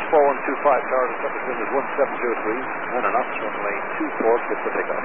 4125 Tower to Summerton is 1703. And enough from lane 24 gets the pickup.